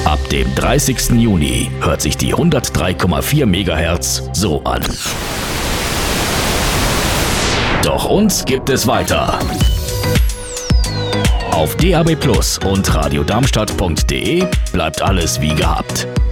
Ab dem 30. Juni hört sich die 103,4 MHz so an. Doch uns gibt es weiter. Auf DAB+ und radiodarmstadt.de bleibt alles wie gehabt.